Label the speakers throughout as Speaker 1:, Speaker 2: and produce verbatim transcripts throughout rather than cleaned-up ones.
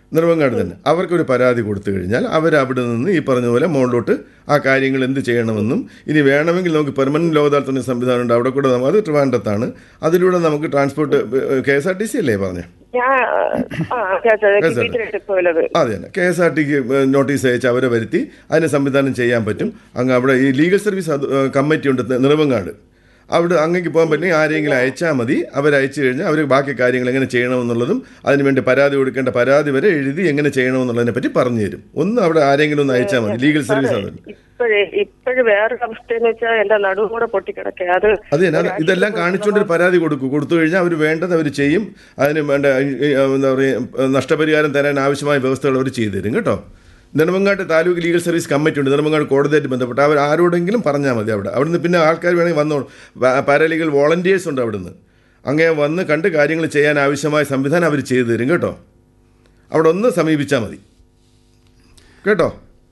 Speaker 1: നെടുമങ്ങാട് തന്നെ. അവർക്കൊരു പരാതി കൊടുത്തു കഴിഞ്ഞാൽ അവരവിടെ നിന്ന് ഈ പറഞ്ഞതുപോലെ മുകളിലോട്ട് ആ കാര്യങ്ങൾ എന്ത് ചെയ്യണമെന്നും ഇനി വേണമെങ്കിൽ നമുക്ക് പെർമനന്റ് ലോക അദാലത്ത് സംവിധാനം ഉണ്ട്, അവിടെ കൂടെ അത് ട്രിവാൻഡ്രത്താണ്. അതിലൂടെ നമുക്ക് transport K S R T C അല്ലേ പറഞ്ഞേ, അതെ തന്നെ, K S R tick notice അയച്ച് അവരെ വരുത്തി അതിന് സംവിധാനം ചെയ്യാൻ പറ്റും. അങ്ങ് അവിടെ ഈ ലീഗൽ സർവീസ് കമ്മിറ്റി ഉണ്ട് നെടുമങ്ങാട്, അവിടെ അങ്ങേക്ക് പോകാൻ പറ്റുമെങ്കിൽ ആരെങ്കിലും അയച്ചാൽ മതി. അവരയച്ചു കഴിഞ്ഞാൽ അവർ ബാക്കി കാര്യങ്ങൾ എങ്ങനെ ചെയ്യണമെന്നുള്ളതും അതിനുവേണ്ടി പരാതി കൊടുക്കേണ്ട പരാതി വരെ എഴുതി എങ്ങനെ ചെയ്യണമെന്നുള്ളതിനെ പറ്റി പറഞ്ഞു തരും. ഒന്ന് അവിടെ ആരെങ്കിലും ഒന്ന് അയച്ചാൽ മതി, ലീഗൽ സർവീസ്.
Speaker 2: ഇപ്പോഴും വേറൊരു അവസ്ഥ എന്ന് വെച്ചാൽ എന്റെ നടുവും കൂടെ പൊട്ടിക്കിടക്കുക. അത്
Speaker 1: അത് തന്നെ, ഇതെല്ലാം കാണിച്ചുകൊണ്ടൊരു പരാതി കൊടുക്കും. കൊടുത്തു കഴിഞ്ഞാൽ അവർ വേണ്ടത് അവർ ചെയ്യും. അതിന് വേണ്ട എന്താ പറയുക നഷ്ടപരിഹാരം തരാൻ ആവശ്യമായ വ്യവസ്ഥകൾ അവർ ചെയ്തു തരും കേട്ടോ. Nedumangad taluk legal service committee ഉണ്ട്, നെടുമങ്ങാട് കോടതിയായിട്ട് ബന്ധപ്പെട്ട് അവർ ആരോടെങ്കിലും പറഞ്ഞാൽ മതി. അവിടെ അവിടുന്ന് പിന്നെ ആൾക്കാർ വേണമെങ്കിൽ വന്നോളൂ, പാരാലീഗൽ വോളണ്ടിയേഴ്സ് ഉണ്ട് അവിടുന്ന്. അങ്ങനെ വന്ന് കണ്ട് കാര്യങ്ങൾ ചെയ്യാൻ ആവശ്യമായ സംവിധാനം അവർ ചെയ്തു തരും കേട്ടോ. അവിടെ ഒന്ന് സമീപിച്ചാൽ മതി കേട്ടോ.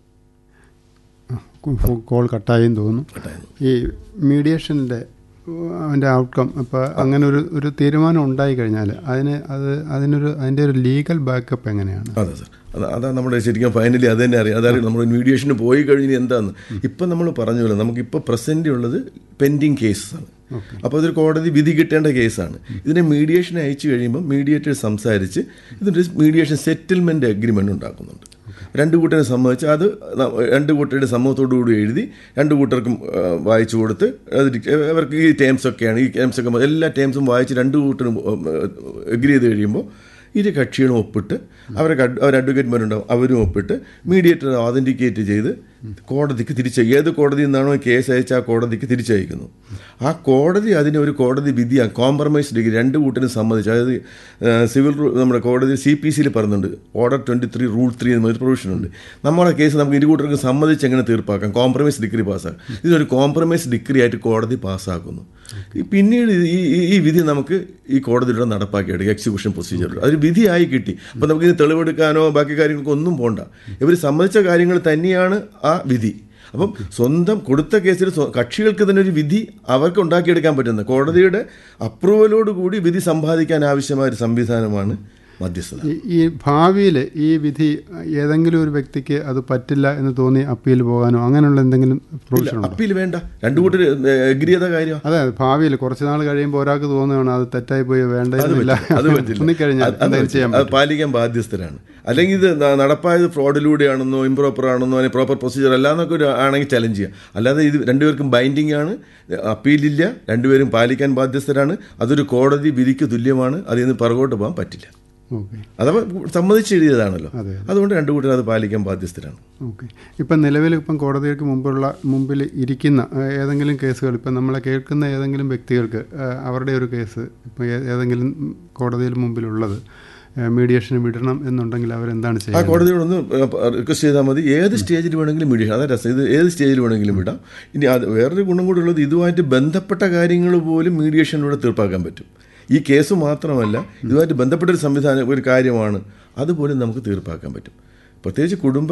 Speaker 3: കോൾ കട്ടായെന്ന് തോന്നുന്നു. ഈ മീഡിയേഷൻ്റെ അതിൻ്റെ ഔട്ട്കം ഇപ്പോൾ അങ്ങനെ ഒരു ഒരു തീരുമാനം ഉണ്ടായി കഴിഞ്ഞാൽ അതിന് അത് അതിനൊരു അതിൻ്റെ ഒരു ലീഗൽ ബാക്കപ്പ് എങ്ങനെയാണ്?
Speaker 1: അതെ സാർ, അത് അതാണ് നമ്മുടെ ശരിക്കും ഫൈനലി അത് തന്നെ അറിയാം. അതായത് നമ്മൾ മീഡിയേഷന് പോയി കഴിഞ്ഞാൽ എന്താന്ന് ഇപ്പം നമ്മൾ പറഞ്ഞല്ലോ, നമുക്കിപ്പോൾ പ്രസന്റ് ഉള്ളത് പെൻഡിങ് കേസാണ്. അപ്പോൾ അതൊരു കോടതി വിധി കിട്ടേണ്ട കേസാണ്. ഇതിനെ മീഡിയേഷൻ അയച്ചു കഴിയുമ്പോൾ മീഡിയേറ്റർ സംസാരിച്ച് ഇതിൻ്റെ മീഡിയേഷൻ സെറ്റിൽമെൻറ്റ് അഗ്രിമെൻ്റ് ഉണ്ടാക്കുന്നുണ്ട്. രണ്ട് കൂട്ടരെ സംബന്ധിച്ച് അത് രണ്ട് കൂട്ടരുടെ സമ്മതത്തോടുകൂടി എഴുതി രണ്ട് കൂട്ടർക്കും വായിച്ചു കൊടുത്ത് അവർക്ക് ഈ ടേംസൊക്കെയാണ്, ഈ ടേംസൊക്കെ എല്ലാ ടേംസും വായിച്ച് രണ്ട് കൂട്ടരും എഗ്രി ചെയ്ത് കഴിയുമ്പോൾ ഇരു കക്ഷികളും ഒപ്പിട്ട് അവർക്ക് അവർ അഡ്വക്കേറ്റ്മാരുണ്ടാവും, അവരും ഒപ്പിട്ട് മീഡിയേറ്റർ ഓതൻറ്റിക്കേറ്റ് ചെയ്ത് കോടതിക്ക് തിരിച്ച് ഏത് കോടതിയിൽ നിന്നാണോ കേസ് അയച്ച ആ കോടതിക്ക് തിരിച്ചയക്കുന്നു. ആ കോടതി അതിനെ ഒരു കോടതി വിധി കോംപ്രമൈസ് ഡിഗ്രി രണ്ട് കൂട്ടരും സമ്മതിച്ച്, അതായത് സിവിൽ നമ്മുടെ കോടതി സി പി സിയിൽ പറയുന്നുണ്ട് order twenty three rule three എന്നൊരു പ്രൊവിഷൻ ഉണ്ട്. നമ്മുടെ കേസ് നമുക്ക് ഇരു കൂട്ടർക്ക് സമ്മതിച്ച് എങ്ങനെ തീർപ്പാക്കാം, കോംപ്രമൈസ് ഡിഗ്രി പാസ്സാക്കും. ഇതൊരു കോംപ്രമൈസ് ഡിഗ്രി ആയിട്ട് കോടതി പാസ്സാക്കുന്നു. പിന്നീട് ഈ ഈ വിധി നമുക്ക് ഈ കോടതിയുടെ നടപ്പാക്കിയെടുക്കുക, എക്സിക്യൂഷൻ പ്രൊസീജിയർ അതൊരു വിധിയായി കിട്ടി. അപ്പോൾ നമുക്ക് ഇത് തെളിവെടുക്കാനോ ബാക്കി കാര്യങ്ങൾക്കോ ഒന്നും പോകണ്ട. ഇവർ സമ്മതിച്ച കാര്യങ്ങൾ തന്നെയാണ് ആ വിധി. അപ്പം സ്വന്തം കൊടുത്ത കേസിൽ കക്ഷികൾക്ക് തന്നെ ഒരു വിധി അവർക്ക് ഉണ്ടാക്കിയെടുക്കാൻ പറ്റുന്ന കോടതിയുടെ അപ്രൂവലോടുകൂടി വിധി സമ്പാദിക്കാൻ ആവശ്യമായ ഒരു സംവിധാനമാണ് മധ്യസ്ഥത.
Speaker 3: ഈ ഭാവിയിൽ ഈ വിധി ഏതെങ്കിലും ഒരു വ്യക്തിക്ക് അത് പറ്റില്ല എന്ന് തോന്നി അപ്പീൽ പോകാനോ അങ്ങനെയുള്ള എന്തെങ്കിലും പ്രൊവിഷൻ?
Speaker 1: അപ്പീൽ വേണ്ട, രണ്ടു കൂട്ടർ എഗ്രി ചെയ്ത കാര്യം.
Speaker 3: അതെ, ഭാവിയിൽ കുറച്ച് നാൾ കഴിയുമ്പോൾ ഒരാൾക്ക് തോന്നുകയാണ് അത് തെറ്റായി പോയി വേണ്ട,
Speaker 1: അത് പാലിക്കാൻ ബാധ്യസ്ഥരാണ്. അല്ലെങ്കിൽ ഇത് നടപ്പായത് ഫ്രോഡിലൂടെയാണെന്നോ ഇംപ്രോപ്പർ ആണെന്നോ അല്ലെങ്കിൽ പ്രോപ്പർ പ്രൊസീജിയർ അല്ലാന്നൊക്കെ ഒരു ആണെങ്കിൽ ചലഞ്ച് ചെയ്യാം. അല്ലാതെ ഇത് രണ്ടുപേർക്കും ബൈൻഡിങ് ആണ്, അപ്പീലില്ല, രണ്ടുപേരും പാലിക്കാൻ ബാധ്യസ്ഥരാണ്. അതൊരു കോടതി വിധിക്ക് തുല്യമാണ്. അതിൽ നിന്ന് പുറകോട്ട് പോകാൻ പറ്റില്ല. അഥവാ സമ്മതിച്ചെഴുതിയതാണല്ലോ, അതുകൊണ്ട് രണ്ടു കൂട്ടർ അത് പാലിക്കാൻ ബാധ്യസ്ഥരാണ്.
Speaker 3: ഓക്കെ. ഇപ്പം നിലവിൽ ഇപ്പം കോടതികൾക്ക് മുമ്പുള്ള മുമ്പിൽ ഇരിക്കുന്ന ഏതെങ്കിലും കേസുകൾ ഇപ്പം നമ്മളെ കേൾക്കുന്ന ഏതെങ്കിലും വ്യക്തികൾക്ക് അവരുടെ ഒരു കേസ് ഇപ്പം ഏതെങ്കിലും കോടതിയിൽ മുമ്പിലുള്ളത് മീഡിയേഷന് വിടണം എന്നുണ്ടെങ്കിൽ അവരെന്താണ് ചെയ്യുക?
Speaker 1: ആ കോടതിയോടൊന്ന് റിക്വസ്റ്റ് ചെയ്താൽ മതി. ഏത് സ്റ്റേജിൽ വേണമെങ്കിലും മീഡിയേഷൻ, അതാ രസം, ഇത് ഏത് സ്റ്റേജിൽ വേണമെങ്കിലും വിടാം. ഇനി അത് വേറൊരു ഗുണം കൂടെ ഉള്ളത്, ഇതുമായിട്ട് ബന്ധപ്പെട്ട കാര്യങ്ങൾ പോലും മീഡിയേഷനിലൂടെ തീർപ്പാക്കാൻ പറ്റും. ഈ കേസ് മാത്രമല്ല, ഇതുമായിട്ട് ബന്ധപ്പെട്ടൊരു സംവിധാനം ഒരു കാര്യമാണ്, അതുപോലും നമുക്ക് തീർപ്പാക്കാൻ പറ്റും. പ്രത്യേകിച്ച് കുടുംബ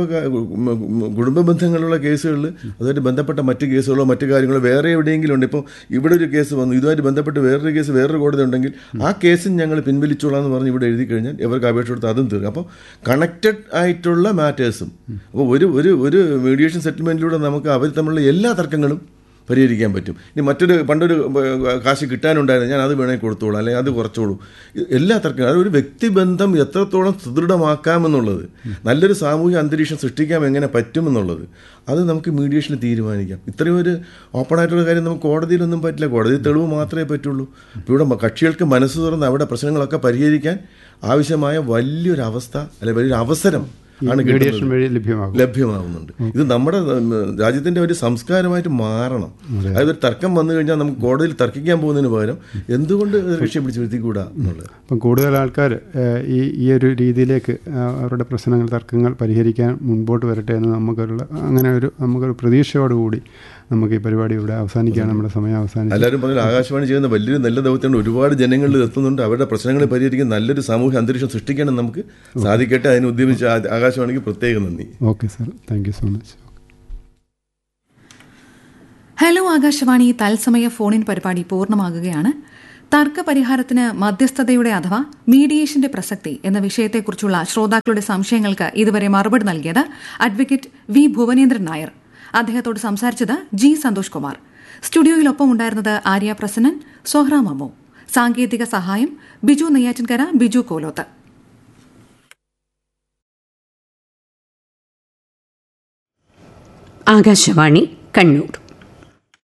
Speaker 1: കുടുംബ ബന്ധങ്ങളുള്ള കേസുകളിൽ അതുമായിട്ട് ബന്ധപ്പെട്ട മറ്റ് കേസുകളോ മറ്റു കാര്യങ്ങളോ വേറെ എവിടെയെങ്കിലും ഉണ്ട്. ഇപ്പോൾ ഇവിടെ ഒരു കേസ് വന്നു, ഇതുമായിട്ട് ബന്ധപ്പെട്ട് വേറൊരു കേസ് വേറൊരു കോടതി ഉണ്ടെങ്കിൽ ആ കേസും ഞങ്ങൾ പിൻവലിച്ചോളാം എന്ന് പറഞ്ഞ് ഇവിടെ എഴുതി കഴിഞ്ഞാൽ ഇവർക്ക് അപേക്ഷ കൊടുത്ത് അതും തീർക്കും. അപ്പോൾ കണക്റ്റഡ് ആയിട്ടുള്ള മാറ്റേഴ്സും, അപ്പോൾ ഒരു ഒരു ഒരു മീഡിയേഷൻ സെറ്റിൽമെൻറ്റിലൂടെ നമുക്ക് അവർ തമ്മിലുള്ള എല്ലാ തർക്കങ്ങളും പരിഹരിക്കാൻ പറ്റും. ഇനി മറ്റൊരു പണ്ടൊരു കാശ് കിട്ടാനുണ്ടായിരുന്നു, ഞാൻ അത് വേണമെങ്കിൽ കൊടുത്തോളൂ, അല്ലെങ്കിൽ അത് കുറച്ചോളൂ, എല്ലാ തർക്കങ്ങളും. അതൊരു വ്യക്തിബന്ധം എത്രത്തോളം സുദൃഢമാക്കാമെന്നുള്ളത്, നല്ലൊരു സാമൂഹിക അന്തരീക്ഷം സൃഷ്ടിക്കാം എങ്ങനെ പറ്റുമെന്നുള്ളത്, അത് നമുക്ക് മീഡിയേഷനിൽ തീരുമാനിക്കാം. ഇത്രയും ഒരു ഓപ്പൺ ആയിട്ടുള്ള കാര്യം നമുക്ക് കോടതിയിലൊന്നും പറ്റില്ല. കോടതി തെളിവ് മാത്രമേ പറ്റുള്ളൂ. ഇപ്പോൾ ഇവിടെ കക്ഷികൾക്ക് മനസ്സ് തുറന്ന് അവിടെ പ്രശ്നങ്ങളൊക്കെ പരിഹരിക്കാൻ ആവശ്യമായ വലിയൊരു അവസ്ഥ അല്ലെങ്കിൽ വലിയൊരു അവസരം ആണ് ലഭ്യമാകുന്നുണ്ട്. ഇത് നമ്മുടെ രാജ്യത്തിന്റെ ഒരു സംസ്കാരമായിട്ട് മാറണം. അതായത് ഒരു തർക്കം വന്നു കഴിഞ്ഞാൽ നമുക്ക് കോടതിയിൽ തർക്കിക്കാൻ പോകുന്നതിന് പകരം എന്തുകൊണ്ട് കക്ഷി പിടിച്ച് വരുത്തിക്കൂടാ എന്നുള്ളത്.
Speaker 3: അപ്പം കൂടുതൽ ആൾക്കാർ ഈ ഈ ഒരു രീതിയിലേക്ക് അവരുടെ പ്രശ്നങ്ങൾ തർക്കങ്ങൾ പരിഹരിക്കാൻ മുൻപോട്ട് വരട്ടെ എന്ന് നമുക്കൊരു അങ്ങനെ ഒരു നമുക്കൊരു പ്രതീക്ഷയോടുകൂടി നമുക്ക് ഈ പരിപാടി ഇവിടെ അവസാനിക്കുകയാണ്. നമ്മുടെ സമയം അവസാനിച്ചു.
Speaker 1: എല്ലാവരും പറഞ്ഞു ആകാശവാണി ചെയ്യുന്ന വലിയൊരു നല്ല ദൗത്യമാണ്. ഒരുപാട് ജനങ്ങളിൽ എത്തുന്നുണ്ട്. അവരുടെ പ്രശ്നങ്ങൾ പരിഹരിക്കാൻ നല്ലൊരു സാമൂഹ്യ അന്തരീക്ഷം സൃഷ്ടിക്കണം നമുക്ക് സാധിക്കട്ടെ. അതിന് ഉദ്യമിച്ച ആകാശവാണിക്ക് പ്രത്യേകം നന്ദി.
Speaker 3: Okay sir, thank you so much.
Speaker 4: Hello Akashvani തത്സമയ ഫോണിൻ പരിപാടി പൂർണ്ണമാകുകയാണ്. തർക്ക പരിഹാരത്തിന് മധ്യസ്ഥതയുടെ അഥവാ മീഡിയേഷന്റെ പ്രസക്തി എന്ന വിഷയത്തെക്കുറിച്ചുള്ള ശ്രോതാക്കളുടെ സംശയങ്ങൾക്ക് ഇതുവരെ മറുപടി നൽകിയത് അഡ്വക്കേറ്റ് വി ഭുവനേന്ദ്രൻ നായർ. അദ്ദേഹത്തോട് സംസാരിച്ചത് ജി സന്തോഷ് കുമാർ. സ്റ്റുഡിയോയിലൊപ്പം ഉണ്ടായിരുന്നത് ആര്യ പ്രസന്നൻ, സോഹ്റ മമു. സാങ്കേതിക സഹായം ബിജു നെയ്യാറ്റിൻകര, ബിജു കോലോത്ത്.
Speaker 5: ആകാശവാണി കണ്ണൂർ.